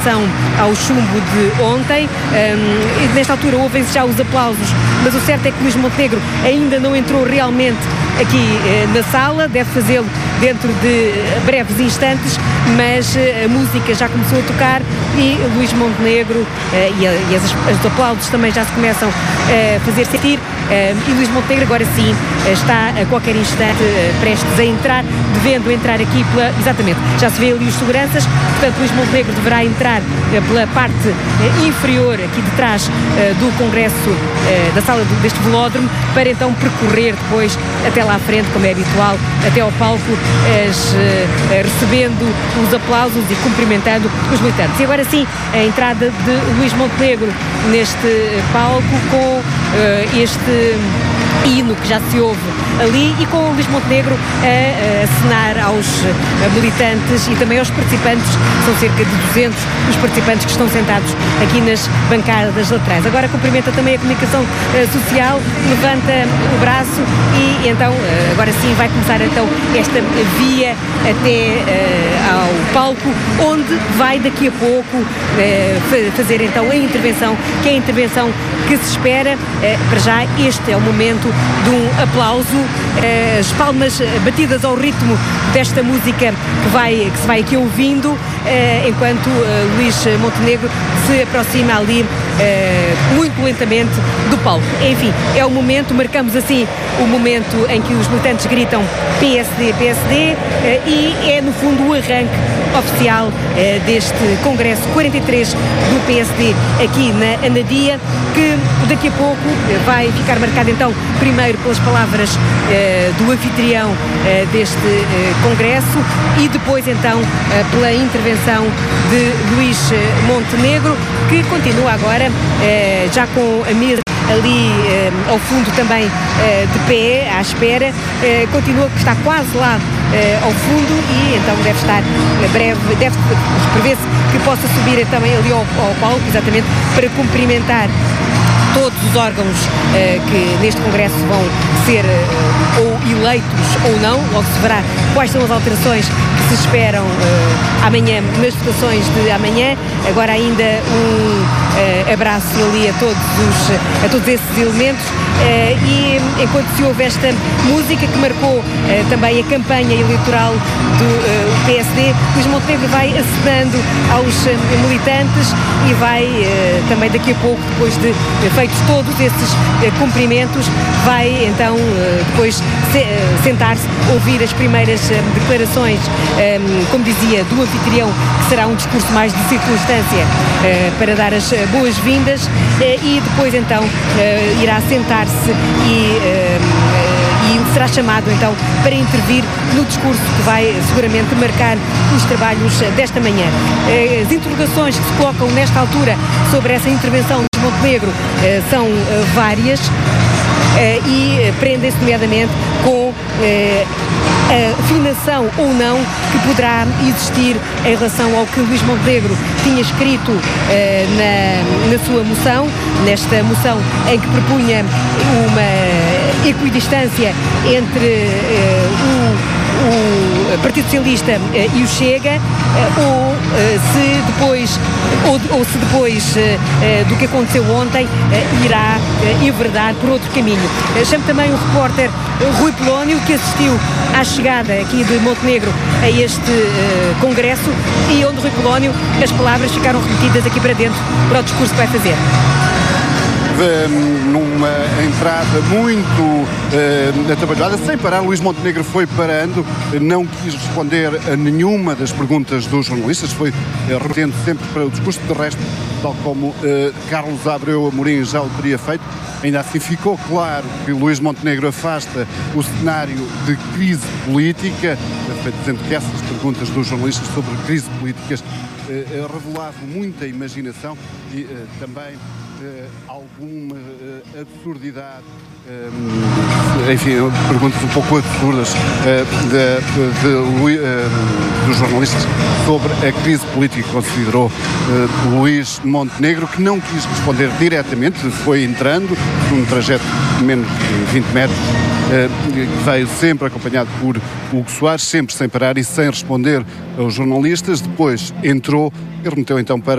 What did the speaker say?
ao chumbo de ontem. Nesta altura ouvem-se já os aplausos, mas o certo é que Luís Montenegro ainda não entrou realmente aqui na sala, deve fazê-lo dentro de breves instantes, mas a música já começou a tocar e Luís Montenegro e os aplausos também já se começam a fazer sentir, e Luís Montenegro agora sim está a qualquer instante prestes a entrar, devendo entrar aqui exatamente, já se vê ali os seguranças, portanto Luís Montenegro deverá entrar pela parte inferior aqui de trás do Congresso, da sala deste velódromo, para então percorrer depois até lá à frente, como é habitual, até ao palco, recebendo os aplausos e cumprimentando os militantes. E agora sim, a entrada de Luís Montenegro neste palco com este hino que já se ouve ali e com o Luís Montenegro a acenar aos militantes e também aos participantes, são cerca de 200 os participantes que estão sentados aqui nas bancadas laterais. Agora cumprimenta também a comunicação social, levanta o braço e então agora sim vai começar então esta via até ao palco, onde vai daqui a pouco fazer então a intervenção, que é a intervenção que se espera. Para já este é o momento de um aplauso, as palmas batidas ao ritmo desta música que se vai aqui ouvindo, enquanto Luís Montenegro se aproxima ali muito lentamente do palco. Enfim, é o momento, marcamos assim o momento em que os militantes gritam PSD, PSD, e é no fundo o arranque oficial deste Congresso 43 do PSD aqui na Anadia, que daqui a pouco vai ficar marcado então primeiro pelas palavras do anfitrião deste Congresso e depois então pela intervenção de Luís Montenegro, que continua agora já com a mesa ali ao fundo também de pé, à espera, continua, que está quase lá ao fundo e então deve estar breve, prevê-se que possa subir também ali ao palco, exatamente para cumprimentar todos os órgãos que neste Congresso vão ser ou eleitos ou não, logo se verá quais são as alterações que se esperam amanhã, nas votações de amanhã. Agora ainda um abraço ali a todos esses elementos e enquanto se ouve esta música que marcou também a campanha eleitoral do PSD, Luís Montenegro vai acenando aos militantes e vai também daqui a pouco, depois de feitos todos esses cumprimentos, vai então depois sentar-se, ouvir as primeiras declarações, como dizia, do anfitrião, que será um discurso mais de circunstância para dar as boas-vindas e depois então irá sentar-se e será chamado então para intervir no discurso que vai seguramente marcar os trabalhos desta manhã. As interrogações que se colocam nesta altura sobre essa intervenção de Montenegro são várias e prendem-se nomeadamente com a afinação ou não que poderá existir em relação ao que Luís Montenegro tinha escrito na sua moção, nesta moção em que propunha uma equidistância entre o Partido Socialista e o Chega, ou se depois do que aconteceu ontem irá enverdar por outro caminho. Chamo também o repórter Rui Polónio, que assistiu à chegada aqui de Montenegro a este Congresso e onde Rui Polónio, as palavras ficaram remetidas aqui para dentro para o discurso que vai fazer. Numa entrada muito atabalhada, sem parar, Luís Montenegro foi parando, não quis responder a nenhuma das perguntas dos jornalistas, foi remetendo sempre para o discurso. De resto, tal como Carlos Abreu Amorim já o teria feito, ainda assim ficou claro que Luís Montenegro afasta o cenário de crise política, dizendo que essas perguntas dos jornalistas sobre crise políticas revelavam muita imaginação e também alguma absurdidade, enfim, perguntas um pouco absurdas dos jornalistas sobre a crise política que considerou Luís Montenegro, que não quis responder diretamente, foi entrando num trajeto de menos de 20 metros, veio sempre acompanhado por Hugo Soares, sempre sem parar e sem responder aos jornalistas. Depois entrou e remeteu então para